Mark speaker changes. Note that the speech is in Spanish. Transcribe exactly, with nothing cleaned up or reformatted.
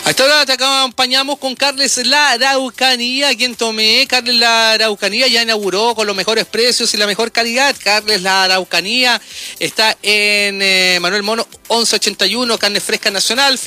Speaker 1: A esta hora te acompañamos con Carles La Araucanía, quien tomé. Carles La Araucanía ya inauguró con los mejores precios y la mejor calidad. Carles La Araucanía está en eh, Manuel Mono once ochenta y uno, carne fresca nacional.